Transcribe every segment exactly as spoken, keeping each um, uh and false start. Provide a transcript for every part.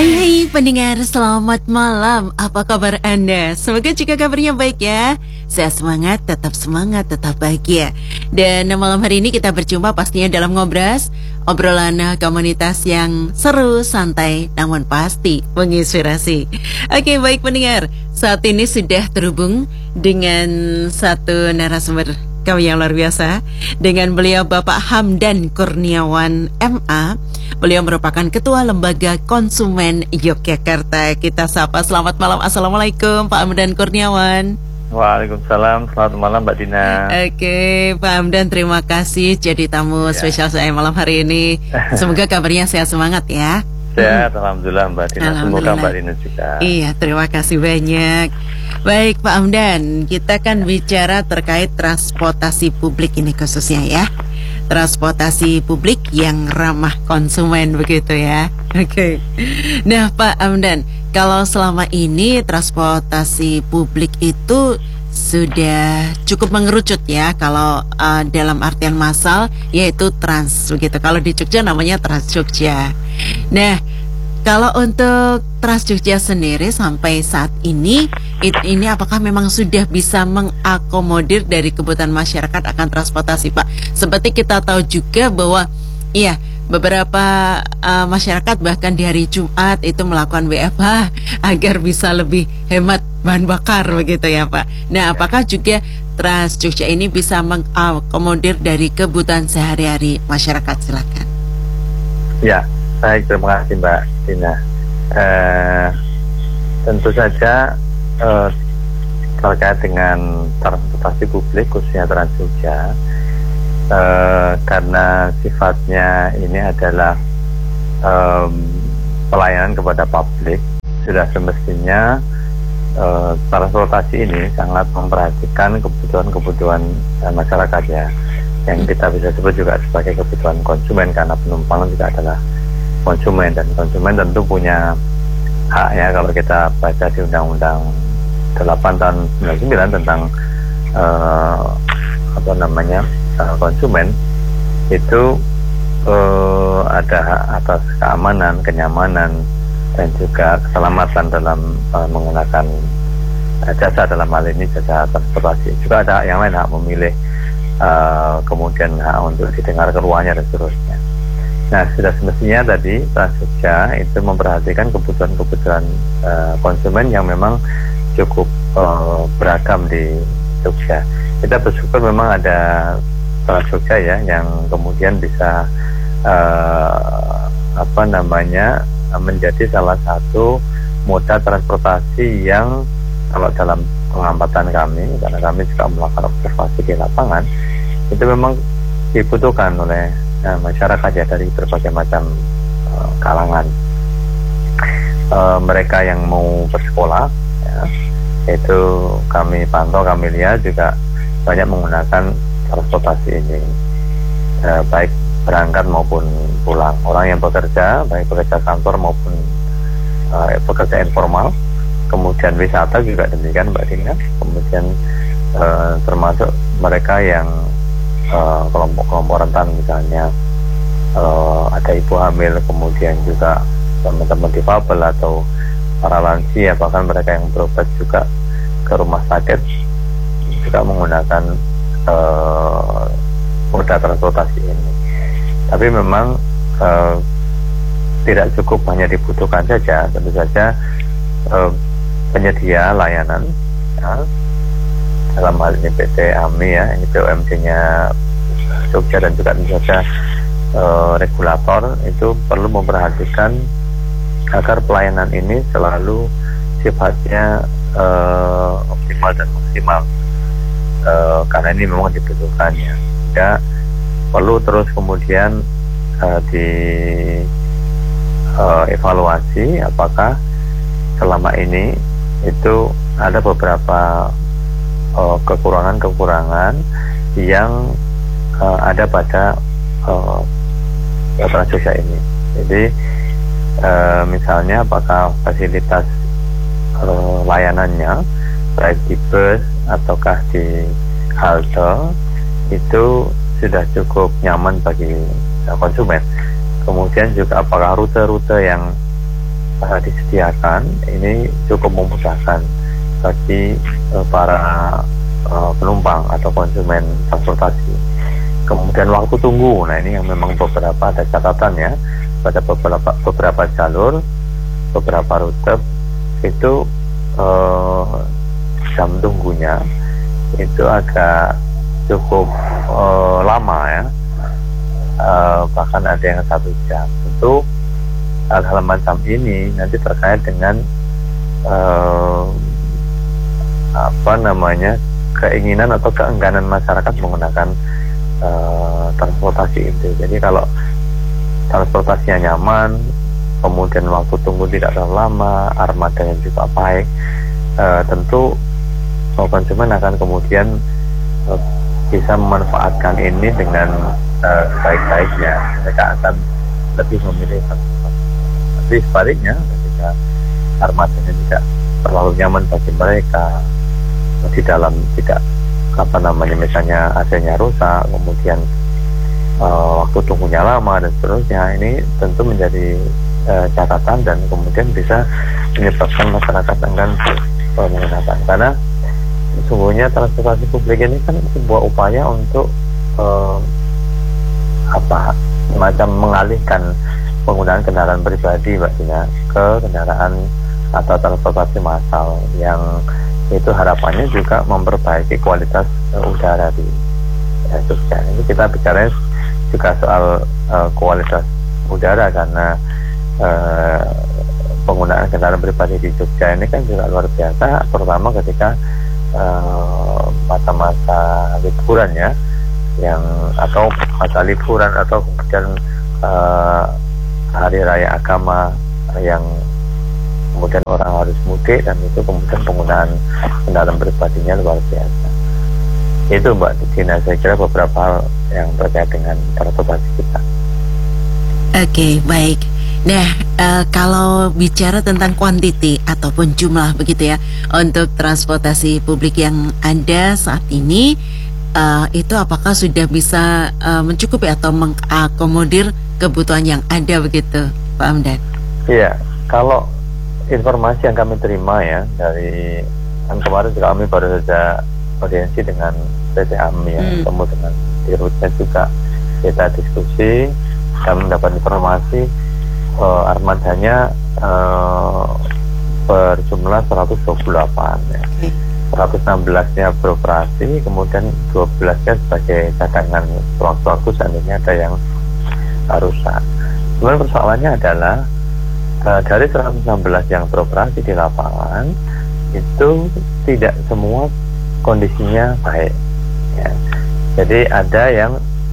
Hai hai pendengar, selamat malam. Apa kabar Anda? Semoga juga kabarnya baik ya. Sehat semangat, tetap semangat, tetap bahagia. Dan malam hari ini kita berjumpa pastinya dalam Ngobras, obrolan komunitas yang seru, santai, namun pasti menginspirasi. Oke baik pendengar, saat ini sudah terhubung dengan satu narasumber kami yang luar biasa, dengan beliau Bapak Hamdan Kurniawan M A. Beliau merupakan Ketua Lembaga Konsumen Yogyakarta. Kita sapa, selamat malam, Assalamualaikum Pak Hamdan Kurniawan. Waalaikumsalam, selamat malam Mbak Dina. Oke Pak Hamdan, terima kasih jadi tamu ya. Spesial saya malam hari ini. Semoga kabarnya sehat semangat ya. Sehat, hmm. Alhamdulillah Mbak Dina. Semoga Mbak Dina juga. Iya, terima kasih banyak. Baik Pak Hamdan, kita kan bicara terkait transportasi publik ini khususnya ya. Transportasi publik yang ramah konsumen begitu ya. Oke. Nah Pak Hamdan, kalau selama ini transportasi publik itu sudah cukup mengerucut ya, kalau uh, dalam artian massal yaitu Trans begitu. Kalau di Jogja namanya Trans Jogja. Nah, kalau untuk Trans Jogja sendiri sampai saat ini it, ini apakah memang sudah bisa mengakomodir dari kebutuhan masyarakat akan transportasi Pak? Seperti kita tahu juga bahwa iya, beberapa uh, masyarakat bahkan di hari Jumat itu melakukan W F H agar bisa lebih hemat bahan bakar begitu ya Pak. Nah, apakah juga Trans Jogja ini bisa mengakomodir dari kebutuhan sehari-hari masyarakat? Silakan. Ya, baik, terima kasih Mbak Dina. Uh, tentu saja uh, terkait dengan transportasi publik khususnya Trans Jogja, uh, karena sifatnya ini adalah um, pelayanan kepada publik, sudah semestinya uh, transportasi ini sangat memperhatikan kebutuhan-kebutuhan uh, masyarakat ya, yang kita bisa sebut juga sebagai kebutuhan konsumen, karena penumpang juga adalah konsumen, dan konsumen tentu punya haknya. Kalau kita baca di Undang-Undang delapan tahun sembilan puluh sembilan tentang uh, apa namanya uh, konsumen, itu uh, ada hak atas keamanan, kenyamanan, dan juga keselamatan dalam uh, menggunakan uh, jasa, dalam hal ini jasa transportasi. Juga ada hak yang lain, hak memilih, uh, kemudian hak untuk didengar keluarnya dan seterusnya. Nah, sudah semestinya tadi Trans Jogja itu memperhatikan kebutuhan-kebutuhan uh, konsumen yang memang cukup uh, beragam di Jogja. Kita bersyukur memang ada Trans Jogja ya, yang kemudian bisa uh, apa namanya menjadi salah satu moda transportasi yang kalau dalam pengamatan kami, karena kami juga melakukan observasi di lapangan, itu memang dibutuhkan oleh Nah, masyarakat ya, dari berbagai macam uh, kalangan. Uh, mereka yang mau bersekolah ya, itu kami pantau, kami lihat juga banyak menggunakan transportasi ini, uh, baik berangkat maupun pulang. Orang yang bekerja, baik bekerja kantor maupun uh, pekerja informal, kemudian wisata juga demikian Mbak Dina, kemudian uh, termasuk mereka yang Uh, kelompok-kelompok rentan, misalnya uh, ada ibu hamil, kemudian juga teman-teman difabel atau para lansia, bahkan mereka yang berobat juga ke rumah sakit juga menggunakan uh, moda transportasi ini. Tapi memang uh, tidak cukup hanya dibutuhkan saja, tentu saja uh, penyedia layanan ya, dalam hal ini P T A M I ya, ini B U M D-nya Jogja, dan juga tentu saja uh, regulator itu perlu memperhatikan agar pelayanan ini selalu sifatnya uh, optimal dan maksimal, uh, karena ini memang dibutuhkannya. Ya, perlu terus kemudian uh, di uh, evaluasi apakah selama ini itu ada beberapa Uh, kekurangan-kekurangan yang uh, ada pada uh, Trans Jogja ini. Jadi uh, misalnya apakah fasilitas uh, layanannya baik di bus ataukah di halte itu sudah cukup nyaman bagi uh, konsumen. Kemudian juga apakah rute-rute yang uh, disediakan ini cukup memudahkan bagi uh, para uh, penumpang atau konsumen transportasi. Kemudian waktu tunggu, nah ini yang memang beberapa ada catatannya pada beberapa beberapa jalur, beberapa rute itu uh, jam tunggunya itu agak cukup uh, lama ya, uh, bahkan ada yang satu jam. Tentu hal-hal macam ini nanti terkait dengan uh, apa namanya keinginan atau keengganan masyarakat menggunakan uh, transportasi itu. Jadi kalau transportasinya nyaman, kemudian waktu tunggu tidak terlalu lama, armadanya juga baik, uh, tentu konsumen akan kemudian uh, bisa memanfaatkan ini dengan uh, baik-baiknya. Mereka akan lebih memilih transportasi. Tapi sebaliknya, ketika armadanya tidak terlalu nyaman bagi mereka, di dalam tidak apa namanya misalnya A C-nya rusak, kemudian uh, waktu tunggunya lama dan seterusnya, ini tentu menjadi uh, catatan dan kemudian bisa menyebabkan masyarakat enggan uh, menggunakan. Karena sesungguhnya transportasi publik ini kan sebuah upaya untuk uh, apa semacam mengalihkan penggunaan kendaraan pribadi, Mbak Dina, ke kendaraan atau transportasi massal yang itu harapannya juga memperbaiki kualitas uh, udara di uh, Jogja. Ini kita bicara juga soal uh, kualitas udara karena uh, penggunaan kendaraan pribadi di Jogja ini kan juga luar biasa, terutama ketika Uh, masa-masa liburan ya, yang atau masa liburan atau kemudian uh, hari raya agama yang kemudian orang harus mudik, dan itu kemudian penggunaan kendaraan pribadinya luar biasa. Itu Mbak Dina, saya kira beberapa hal yang terkait dengan transportasi kita. Oke, okay, baik. Nah, uh, kalau bicara tentang kuantiti ataupun jumlah begitu ya, untuk transportasi publik yang ada saat ini, uh, itu apakah sudah bisa uh, mencukupi atau mengakomodir kebutuhan yang ada begitu, Pak Hamdan? Iya, kalau informasi yang kami terima ya dari kan kemarin juga kami baru saja audiensi dengan P T A M I ya, hmm. ketemu dengan dirutnya juga, kita diskusi dan mendapat informasi Uh, armadanya uh, berjumlah seratus dua puluh delapan ya. Okay. seratus enam belas-nya beroperasi, kemudian dua belas-nya sebagai cadangan sewaktu-waktu seandainya ada yang rusak. Kemudian persoalannya adalah uh, dari seratus enam belas yang beroperasi di lapangan itu tidak semua kondisinya baik ya. Jadi ada yang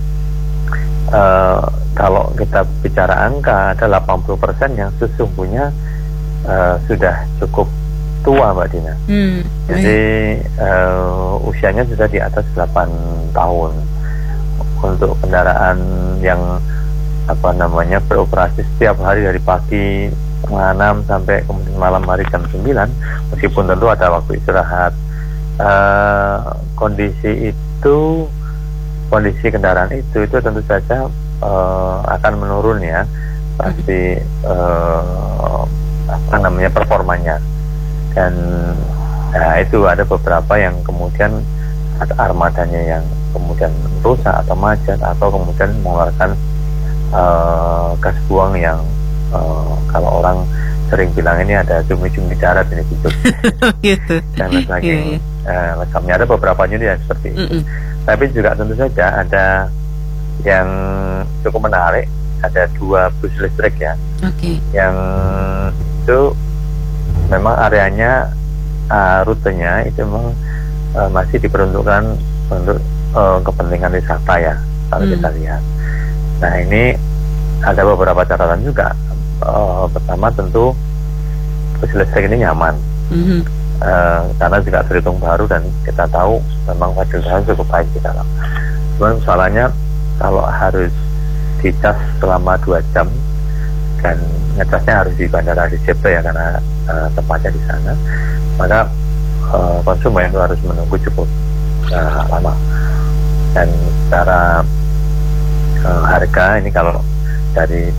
uh, kalau kita bicara angka, ada delapan puluh persen yang sesungguhnya uh, sudah cukup tua, Mbak Dina. Hmm, Jadi uh, usianya sudah di atas delapan tahun. Untuk kendaraan yang apa namanya beroperasi setiap hari dari pagi setengah enam sampai kemudian malam hari jam sembilan, meskipun tentu ada waktu istirahat. Uh, kondisi itu, kondisi kendaraan itu itu tentu saja Uh, akan menurun ya, pasti uh, apa namanya performanya, dan nah, itu ada beberapa yang kemudian ada armadanya yang kemudian rusak atau macet atau kemudian mengeluarkan uh, gas buang yang uh, kalau orang sering bilang ini ada cumi-cumi darat ini gitu, gitu. Dan lain sebagainya. Yeah, yeah. uh, ada beberapa unit yang seperti itu. Mm-mm. Tapi juga tentu saja ada yang cukup menarik, ada dua bus listrik ya, okay. Yang itu memang areanya uh, rutenya itu memang uh, masih diperuntukkan untuk uh, kepentingan wisata ya, kalau hmm. kita lihat. Nah ini ada beberapa catatan juga. Uh, pertama tentu bus listrik ini nyaman, mm-hmm. uh, karena juga terhitung baru dan kita tahu memang fasilitasnya cukup baik di dalam. Cuman soalnya kalau harus dicas selama dua jam dan ngecasnya harus di Bandara Adi Sucipto ya, karena uh, tempatnya di sana, maka uh, konsumen itu harus menunggu cukup uh, lama. Dan secara uh, harga ini kalau dari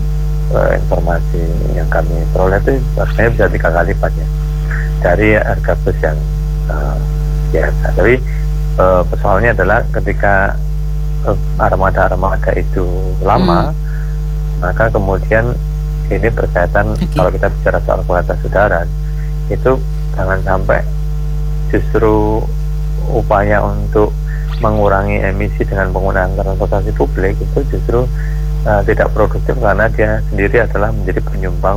uh, informasi yang kami peroleh itu harganya bisa tiga kali lipat ya dari harga bus yang uh, biasa. Tapi uh, persoalannya adalah ketika uh, armada-armada itu lama, hmm. maka kemudian ini berkaitan okay. kalau kita bicara soal kualitas udara, itu jangan sampai justru upaya untuk mengurangi emisi dengan penggunaan transportasi publik itu justru uh, tidak produktif karena dia sendiri adalah menjadi penyumbang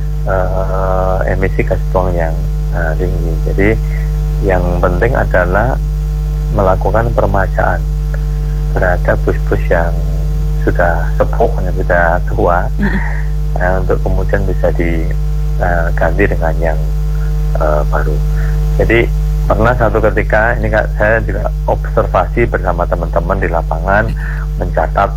uh, emisi gas buang yang uh, tinggi. Jadi yang penting adalah melakukan permajaan terhadap bus-bus yang sudah sepuh, yang sudah tua, mm-hmm. uh, untuk kemudian bisa diganti uh, dengan yang uh, baru. Jadi pernah satu ketika ini kak, saya juga observasi bersama teman-teman di lapangan, mencatat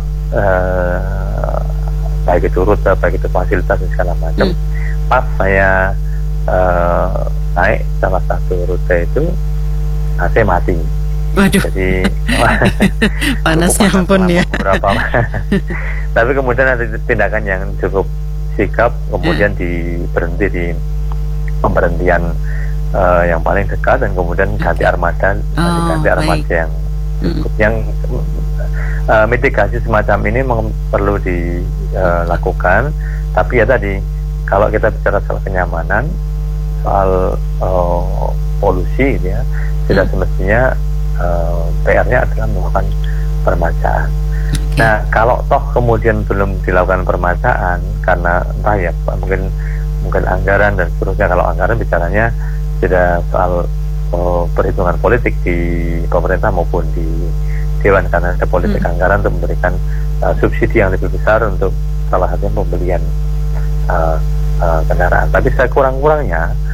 uh, baik itu rute, baik itu fasilitas dan segala macam. Hmm. Pas saya uh, naik salah satu rute itu A C mati. Waduh. Jadi panasnya ampun ya. Beberapa. Tapi kemudian ada tindakan yang cukup sikap, kemudian hmm. di berhenti di pemberhentian Uh, yang paling dekat dan kemudian ganti armada, oh, ganti armada baik. yang cukup, mm. yang uh, mitigasi semacam ini meng- perlu dilakukan. Uh, tapi ya tadi kalau kita bicara soal kenyamanan, soal uh, polusi, ya sudah mm. semestinya uh, P R-nya adalah melakukan permajaan. Okay. Nah kalau toh kemudian belum dilakukan permajaan karena entah ya mungkin mungkin anggaran dan seterusnya. Kalau anggaran bicaranya tidak soal uh, perhitungan politik di pemerintah maupun di Dewan, karena ada politik hmm. anggaran untuk memberikan uh, subsidi yang lebih besar untuk salah satunya pembelian uh, uh, kendaraan. Tapi sekurang-kurangnya